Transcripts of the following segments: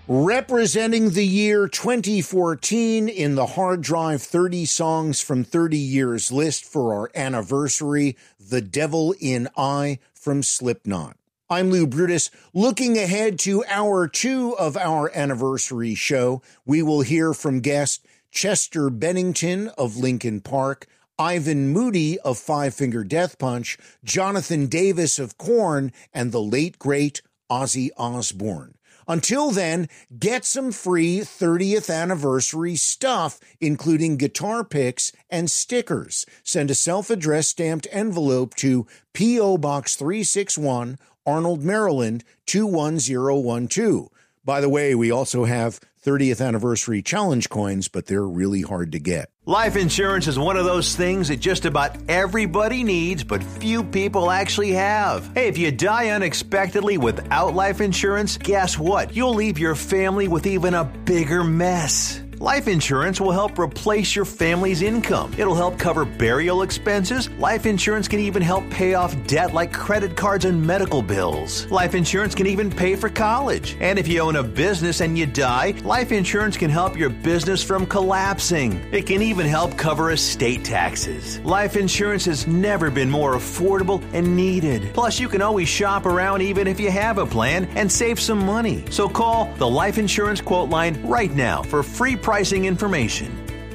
Representing the year 2014 in the Hard Drive 30 Songs from 30 Years list for our anniversary, The Devil in I from Slipknot. I'm Lou Brutus. Looking ahead to hour 2 of our anniversary show, we will hear from guest Chester Bennington of Linkin Park, Ivan Moody of Five Finger Death Punch, Jonathan Davis of Korn, and the late, great Ozzy Osbourne. Until then, get some free 30th anniversary stuff, including guitar picks and stickers. Send a self-addressed stamped envelope to P.O. Box 361, Arnold, Maryland, 21012. By the way, we also have 30th anniversary challenge coins, but they're really hard to get. Life insurance is one of those things that just about everybody needs, but few people actually have. Hey, if you die unexpectedly without life insurance, guess what? You'll leave your family with even a bigger mess. Life insurance will help replace your family's income. It'll help cover burial expenses. Life insurance can even help pay off debt like credit cards and medical bills. Life insurance can even pay for college. And if you own a business and you die, life insurance can help your business from collapsing. It can even help cover estate taxes. Life insurance has never been more affordable and needed. Plus, you can always shop around even if you have a plan and save some money. So call the Life Insurance Quote Line right now for free pricing information.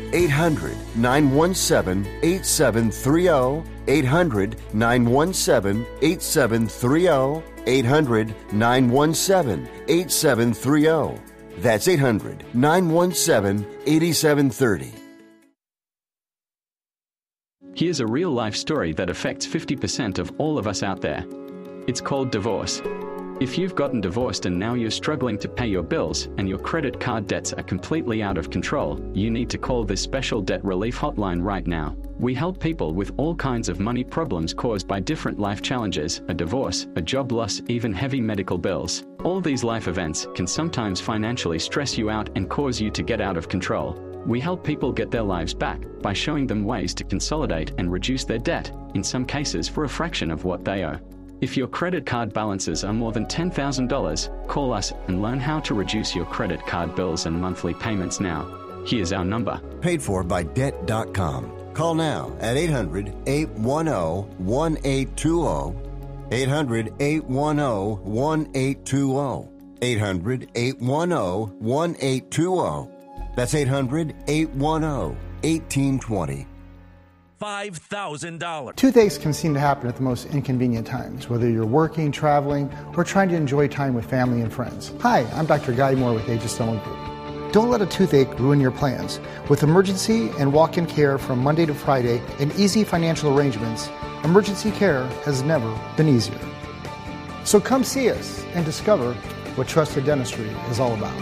800-917-8730. 800-917-8730. 800-917-8730. That's 800-917-8730. Here's a real-life story that affects 50% of all of us out there. It's called divorce. If you've gotten divorced and now you're struggling to pay your bills and your credit card debts are completely out of control, you need to call this special debt relief hotline right now. We help people with all kinds of money problems caused by different life challenges, a divorce, a job loss, even heavy medical bills. All these life events can sometimes financially stress you out and cause you to get out of control. We help people get their lives back by showing them ways to consolidate and reduce their debt, in some cases for a fraction of what they owe. If your credit card balances are more than $10,000, call us and learn how to reduce your credit card bills and monthly payments now. Here's our number. Paid for by Debt.com. Call now at 800-810-1820. 800-810-1820. 800-810-1820. That's 800-810-1820. $5,000. Toothaches can seem to happen at the most inconvenient times, whether you're working, traveling, or trying to enjoy time with family and friends. Hi, I'm Dr. Guy Moore with Aegis Stone Group. Don't let a toothache ruin your plans. With emergency and walk-in care from Monday to Friday and easy financial arrangements, emergency care has never been easier. So come see us and discover what trusted dentistry is all about.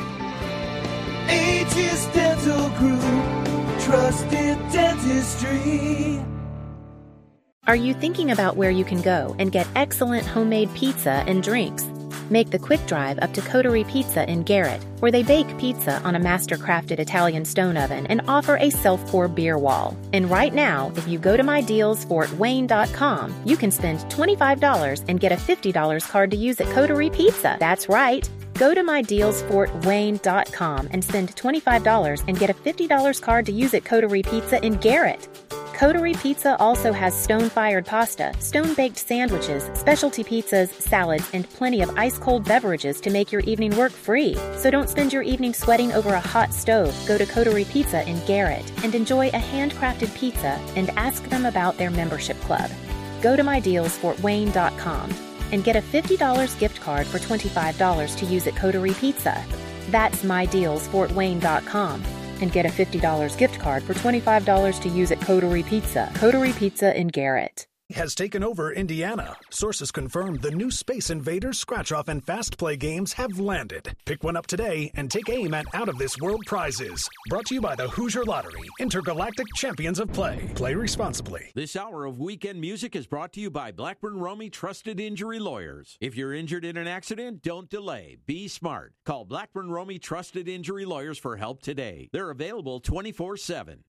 Aegis Dental Group. Trusted dentistry. Are you thinking about where you can go and get excellent homemade pizza and drinks? Make the quick drive up to Coterie Pizza in Garrett, where they bake pizza on a master-crafted Italian stone oven and offer a self-pour beer wall. And right now, if you go to MyDealsFortWayne.com, you can spend $25 and get a $50 card to use at Coterie Pizza. That's right. Go to MyDealsFortWayne.com and spend $25 and get a $50 card to use at Coterie Pizza in Garrett. Coterie Pizza also has stone-fired pasta, stone-baked sandwiches, specialty pizzas, salads, and plenty of ice-cold beverages to make your evening work free. So don't spend your evening sweating over a hot stove. Go to Coterie Pizza in Garrett and enjoy a handcrafted pizza and ask them about their membership club. Go to MyDealsFortWayne.com and get a $50 gift card for $25 to use at Coterie Pizza. That's MyDealsFortWayne.com. And get a $50 gift card for $25 to use at Coterie Pizza. Coterie Pizza in Garrett. Has taken over Indiana. Sources confirm the new Space Invaders scratch-off and fast play games have landed. Pick one up today and take aim at out-of-this-world prizes. Brought to you by the Hoosier Lottery, intergalactic champions of play. Play responsibly. This hour of Weekend Music is brought to you by Blackburn Romey Trusted Injury Lawyers. If you're injured in an accident, don't delay. Be smart. Call Blackburn Romey Trusted Injury Lawyers for help today. They're available 24/7.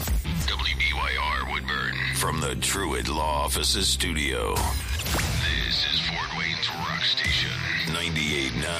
WBYR Woodburn from the Truett Law Offices studio. This is Fort Wayne's Rock Station, 98.9